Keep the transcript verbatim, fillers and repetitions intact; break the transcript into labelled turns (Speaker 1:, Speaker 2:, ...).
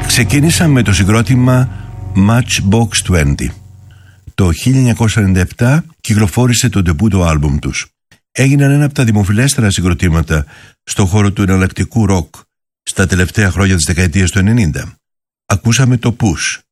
Speaker 1: Ξεκίνησα με το συγκρότημα Matchbox είκοσι. Το χίλια εννιακόσια ενενήντα επτά κυκλοφόρησε το ντεμπούτο άλμπουμ τους. Έγιναν ένα από τα δημοφιλέστερα συγκροτήματα στον χώρο του εναλλακτικού ροκ στα τελευταία χρόνια της δεκαετίας του ενενήντα. Ακούσαμε το Push,